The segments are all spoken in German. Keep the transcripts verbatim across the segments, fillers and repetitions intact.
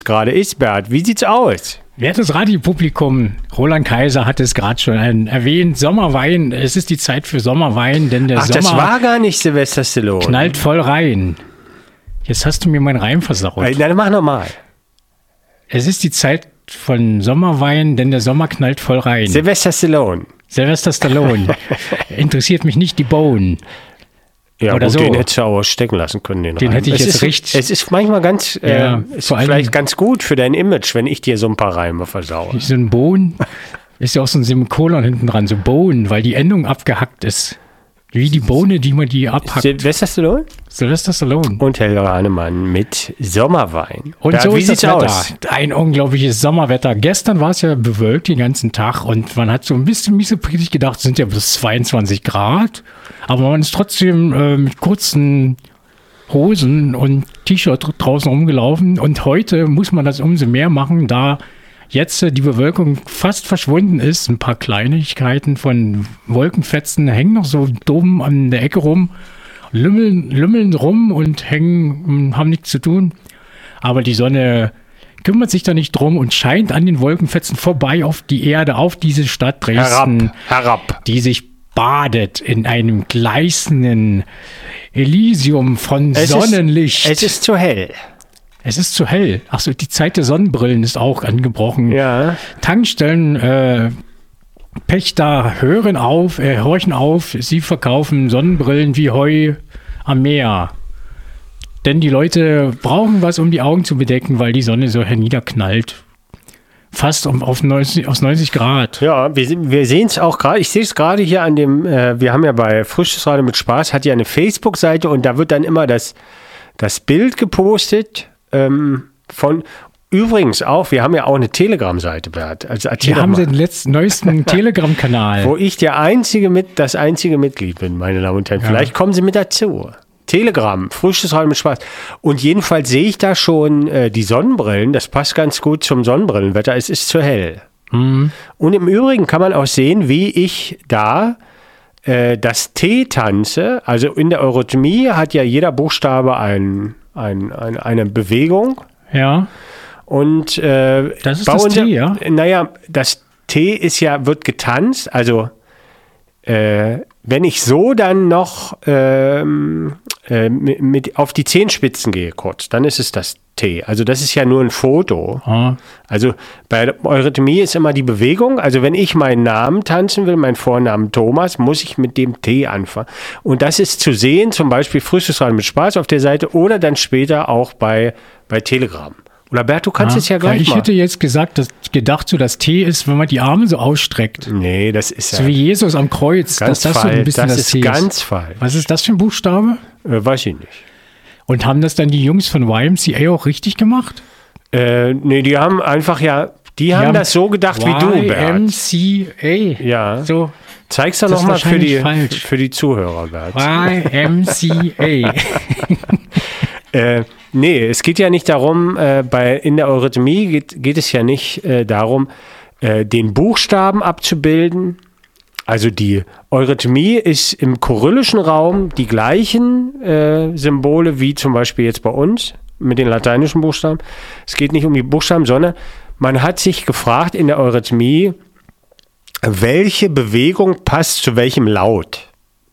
gerade ist, Bert. Wie sieht's aus? Wertes Radiopublikum, Roland Kaiser hat es gerade schon erwähnt, Sommerwein, es ist die Zeit für Sommerwein, denn der Ach, Sommer das war gar nicht Sylvester Stallone. knallt voll rein. Jetzt hast du mir meinen Reim versaut. Äh, Nein, mach nochmal. Es ist die Zeit von Sommerwein, denn der Sommer knallt voll rein. Sylvester Stallone. Sylvester Stallone. Interessiert mich nicht die Bohnen. Ja, Oder gut, so. den hättest du auch stecken lassen können. Den, Den Reim. hätte ich es jetzt ist, richtig- Es ist manchmal ganz, Ja, äh, ist vor allem- vielleicht ganz gut für dein Image, wenn ich dir so ein paar Reime versaue. So ein Bohnen ist ja auch so ein Semikolon hinten dran, so Bohnen, weil die Endung abgehackt ist. Wie die Bohne, die man die abhackt. Sylvester Stallone Sylvester Stallone. und Helga Hahnemann mit Sommerwein. Und Bert, so wie ist das sieht's Wetter. aus? Ein unglaubliches Sommerwetter. Gestern war es ja bewölkt den ganzen Tag und man hat so ein bisschen mieseprächtig gedacht, es sind ja bis zweiundzwanzig Grad. Aber man ist trotzdem äh, mit kurzen Hosen und T-Shirt draußen rumgelaufen. Und heute muss man das umso mehr machen, da jetzt äh, die Bewölkung fast verschwunden ist. Ein paar Kleinigkeiten von Wolkenfetzen hängen noch so dumm an der Ecke rum, lümmeln, lümmeln rum und hängen, mh, haben nichts zu tun. Aber die Sonne kümmert sich da nicht drum und scheint an den Wolkenfetzen vorbei auf die Erde, auf diese Stadt Dresden, Herab, herab. die sich badet in einem gleißenden Elysium von Es Sonnenlicht. Ist, es ist zu hell. Es ist zu hell. Achso, die Zeit der Sonnenbrillen ist auch angebrochen. Ja. Tankstellen, äh, Pächter hören auf, äh, horchen auf. Sie verkaufen Sonnenbrillen wie Heu am Meer. Denn die Leute brauchen was, um die Augen zu bedecken, weil die Sonne so herniederknallt. Fast um, auf neunzig, aus neunzig Grad. Ja, wir, wir sehen es auch gerade, ich sehe es gerade hier an dem, äh, wir haben ja bei Frühstücksradio mit Spaß, hat ja eine Facebook-Seite und da wird dann immer das, das Bild gepostet ähm, von, übrigens auch, wir haben ja auch eine Telegram-Seite, Bert. Also erzähl Wir doch haben mal, den letzten, neuesten Telegram-Kanal. wo ich der einzige mit, das einzige Mitglied bin, meine Damen und Herren. Vielleicht kommen Sie mit dazu. Telegram, Frühstücksradio mit Spaß. Und jedenfalls sehe ich da schon äh, die Sonnenbrillen. Das passt ganz gut zum Sonnenbrillenwetter. Es ist zu hell. Mhm. Und im Übrigen kann man auch sehen, wie ich da äh, das T tanze. Also in der Eurythmie hat ja jeder Buchstabe ein, ein, ein, eine Bewegung. Ja, Und äh, Das ist bei das unser- T, ja? Naja, das T ist ja, wird getanzt. Also äh, wenn ich so dann noch ähm, äh, mit, mit auf die Zehenspitzen gehe kurz, dann ist es das T. Also das ist ja nur ein Foto. ah, Also bei der Eurythmie ist immer die Bewegung. Also wenn ich meinen Namen tanzen will, meinen Vornamen Thomas, muss ich mit dem T anfangen. Und das ist zu sehen, zum Beispiel Frühstücksradio mit Spaß auf der Seite oder dann später auch bei, bei Telegram. Oder Bert, du kannst ah. es ja gleich Ich mal. hätte jetzt gesagt, dass, gedacht, so das T ist, wenn man die Arme so ausstreckt. Nee, das ist So ja wie Jesus am Kreuz, ganz dass das so falsch. ein bisschen das, das, ist T ganz ist. falsch. Was ist das für ein Buchstabe? Äh, weiß ich nicht. Und haben das dann die Jungs von Y M C A auch richtig gemacht? Äh, nee, die haben einfach ja, die haben haben das so gedacht wie du, Y M Bert. C A. Ja. So, Zeig's doch Das ist nochmal für die, wahrscheinlich falsch. für die Zuhörer, Bert. Y M C A. Äh, nee, es geht ja nicht darum, äh, bei, in der Eurythmie geht, geht es ja nicht äh, darum, äh, den Buchstaben abzubilden. Also die Eurythmie ist im kyrillischen Raum die gleichen äh, Symbole wie zum Beispiel jetzt bei uns mit den lateinischen Buchstaben. Es geht nicht um die Buchstaben, sondern man hat sich gefragt in der Eurythmie, welche Bewegung passt zu welchem Laut.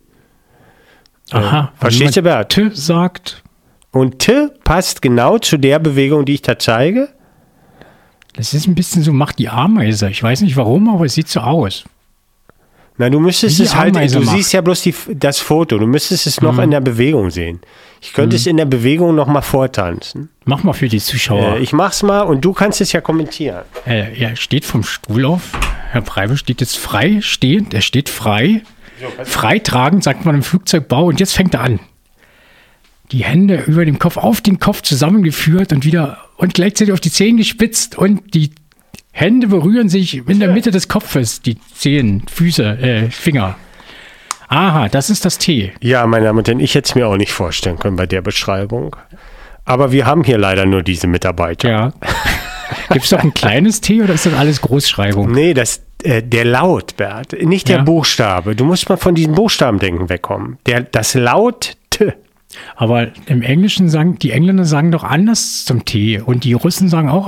Aha. Verstehst du, wenn man Bert? T sagt, Und T passt genau zu der Bewegung, die ich da zeige. das ist ein bisschen so, macht die Ameise. Ich weiß nicht warum, aber es sieht so aus. Na, du müsstest Wie die es halt, Ameise du macht. siehst ja bloß die, das Foto, du müsstest es noch in der Bewegung sehen. Ich könnte es in der Bewegung noch mal vortanzen. Mach mal für die Zuschauer. Äh, ich mach's mal und du kannst es ja kommentieren. Äh, er steht vom Stuhl auf. Herr Preibe steht jetzt frei stehend. Er steht frei. Freitragend, sagt man im Flugzeugbau. Und jetzt fängt er an. Die Hände über dem Kopf, auf den Kopf zusammengeführt und wieder und gleichzeitig auf die Zehen gespitzt. Und die Hände berühren sich in der Mitte des Kopfes. Die Zehen, Füße, äh, Finger. Aha, das ist das T. Ja, meine Damen und Herren, ich hätte es mir auch nicht vorstellen können bei der Beschreibung. Aber wir haben hier leider nur diese Mitarbeiter. Ja. Gibt es doch ein kleines T oder ist das alles Großschreibung? Nee, das, äh, der Laut, Bert, nicht der Ja. Buchstabe. Du musst mal von diesem Buchstabendenken wegkommen. Der, das Laut T. Aber im Englischen sagen, die Engländer sagen doch anders zum Tee und die Russen sagen auch